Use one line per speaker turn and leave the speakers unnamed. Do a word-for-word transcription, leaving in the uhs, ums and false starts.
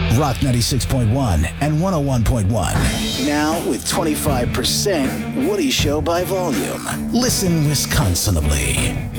Rock ninety-six point one and one oh one point one. Now with twenty-five percent Woody Show by volume. Listen Wisconsinably.